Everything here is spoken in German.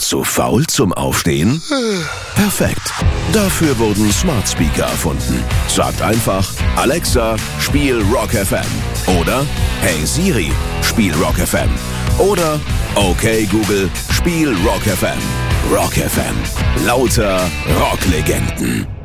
Zu faul zum Aufstehen? Perfekt. Dafür wurden Smart Speaker erfunden. Sagt einfach, Alexa, spiel Rock FM. Oder, hey Siri, spiel Rock FM. Oder, okay Google, spiel Rock FM. Rock FM. Lauter Rocklegenden.